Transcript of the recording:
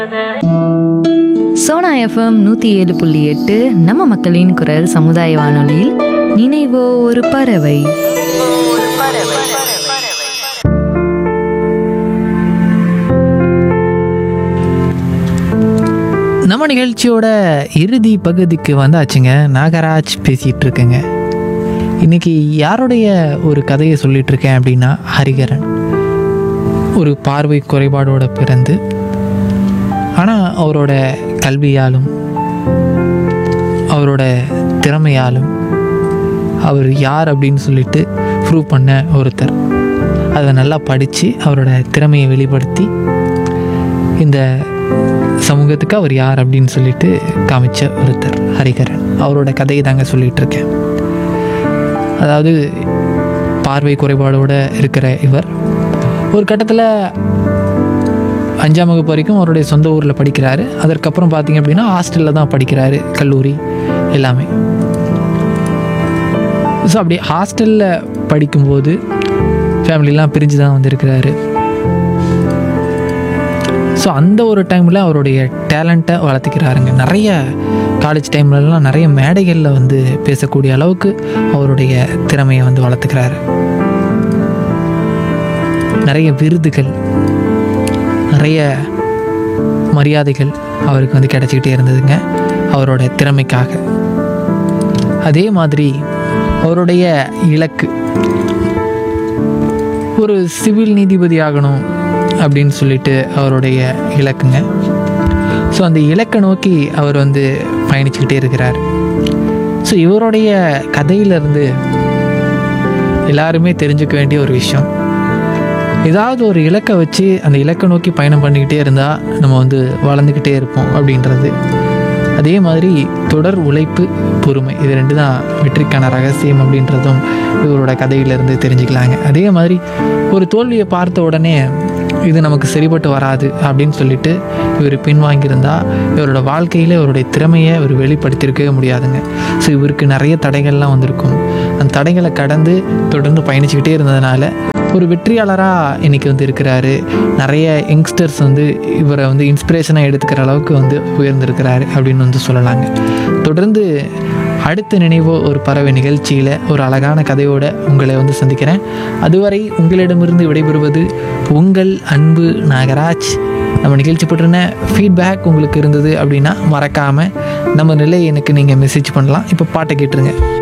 Sona FM 107.8 நம்ம மக்களின் குரல் சமுதாய வானொலியில் நினைவோ ஒரு பறவை. நம்ம நிகழ்ச்சியோட இறுதி பகுதிக்கு வந்தாச்சுங்க. நாகராஜ் பேசிகிட்டு இருக்கேங்க. இன்றைக்கி யாருடைய ஒரு கதையை சொல்லிகிட்டு இருக்கேன் அப்படின்னா, ஹரிகரன் ஒரு பார்வை குறைபாடோடு பிறந்து, ஆனால் அவரோட கல்வியாலும் அவரோட திறமையாலும் அவர் யார் அப்படின்னு சொல்லிட்டு ப்ரூவ் பண்ண ஒருத்தர். அதை நல்லா படித்து அவரோட திறமையை வெளிப்படுத்தி இந்த சமூகத்துக்கு அவர் யார் அப்படின்னு சொல்லிட்டு காமிச்ச ஒருத்தர் ஹரிகரன். அவரோட கதையை தாங்க சொல்லிகிட்டு இருக்கேன். அதாவது பார்வை குறைபாடோடு இருக்கிற இவர் ஒரு கட்டத்தில் 5ஆம் வகுப்பு வரைக்கும் அவருடைய சொந்த ஊரில் படிக்கிறாரு. அதற்கப்புறம் பார்த்திங்க அப்படின்னா ஹாஸ்டலில் தான் படிக்கிறாரு, கல்லூரி எல்லாமே. ஸோ அப்படி ஹாஸ்டலில் படிக்கும்போது ஃபேமிலிலாம் பிரிஞ்சு தான் வந்திருக்கிறாரு. ஸோ அந்த ஒரு டைமில் அவருடைய டேலண்ட்டை வளர்த்துக்கிறாருங்க. நிறைய காலேஜ் டைம்லலாம் நிறைய மேடைகளில் வந்து பேசக்கூடிய அளவுக்கு அவருடைய திறமையை வந்து வளர்த்துக்கிறாரு. நிறைய விருதுகள், நிறைய மரியாதைகள் அவருக்கு வந்து கிடச்சிக்கிட்டே இருந்ததுங்க அவரோட திறமைக்காக. அதே மாதிரி அவருடைய இலக்கு ஒரு சிவில் நீதிபதி ஆகணும் அப்படின்னு சொல்லிட்டு அவருடைய இலக்குங்க. ஸோ அந்த இலக்கை நோக்கி அவர் வந்து பயணிச்சுக்கிட்டே இருக்கிறார். ஸோ இவருடைய கதையிலேருந்து எல்லாருமே தெரிஞ்சுக்க வேண்டிய ஒரு விஷயம், ஏதாவது ஒரு இலக்கை வச்சு அந்த இலக்கை நோக்கி பயணம் பண்ணிக்கிட்டே இருந்தால் நம்ம வந்து வளர்ந்துக்கிட்டே இருப்போம் அப்படின்றது. அதே மாதிரி தொடர் உழைப்பு, பொறுமை, இது 2 தான் வெற்றிக்கான ரகசியம் அப்படின்றதும் இவரோட கதையிலேருந்து தெரிஞ்சுக்கலாங்க. அதே மாதிரி ஒரு தோல்வியை பார்த்த உடனே இது நமக்கு சரிப்பட்டு வராது அப்படின்னு சொல்லிட்டு இவர் பின்வாங்கியிருந்தால் இவரோட வாழ்க்கையில் இவருடைய திறமையை இவர் வெளிப்படுத்தியிருக்கவே முடியாதுங்க. ஸோ இவருக்கு நிறைய தடைகள்லாம் வந்திருக்கும். அந்த தடைகளை கடந்து தொடர்ந்து பயணிச்சுக்கிட்டே இருந்ததுனால ஒரு வெற்றியாளராக இன்றைக்கி வந்து இருக்கிறாரு. நிறைய யங்ஸ்டர்ஸ் வந்து இவரை வந்து இன்ஸ்பிரேஷனாக எடுத்துக்கிற அளவுக்கு வந்து உயர்ந்திருக்கிறாரு அப்படின்னு வந்து சொல்லலாங்க. தொடர்ந்து அடுத்த நினைவோ ஒரு பறவை நிகழ்ச்சியில் ஒரு அழகான கதையோடு உங்களை வந்து சந்திக்கிறேன். அதுவரை உங்களிடமிருந்து விடைபெறுவது உங்கள் அன்பு நாகராஜ். நம்ம நிகழ்ச்சி பற்றின ஃபீட்பேக் உங்களுக்கு இருந்தது அப்படின்னா மறக்காமல் நம்ம நிலை எனக்கு நீங்கள் மெசேஜ் பண்ணலாம். இப்போ பாட்டை கேட்டுருங்க.